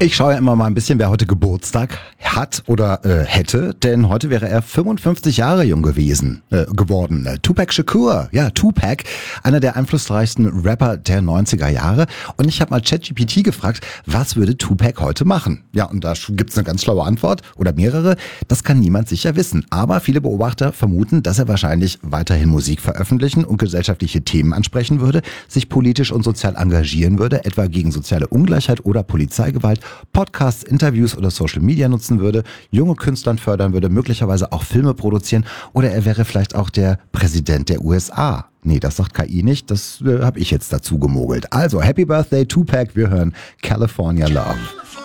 Ich schaue ja immer mal ein bisschen, wer heute Geburtstag hat oder hätte, denn heute wäre er 55 Jahre jung geworden. Tupac Shakur, ja, Tupac, einer der einflussreichsten Rapper der 90er Jahre. Und ich habe mal ChatGPT gefragt, was würde Tupac heute machen? Ja, und da gibt's eine ganz schlaue Antwort oder mehrere. Das kann niemand sicher wissen. Aber viele Beobachter vermuten, dass er wahrscheinlich weiterhin Musik veröffentlichen und gesellschaftliche Themen ansprechen würde, sich politisch und sozial engagieren würde, etwa gegen soziale Ungleichheit oder Polizeigewalt, Podcasts, Interviews oder Social Media nutzen würde, junge Künstler fördern würde, möglicherweise auch Filme produzieren oder er wäre vielleicht auch der Präsident der USA. Nee, das sagt KI nicht, das habe ich jetzt dazu gemogelt. Also, Happy Birthday Tupac, wir hören California Love.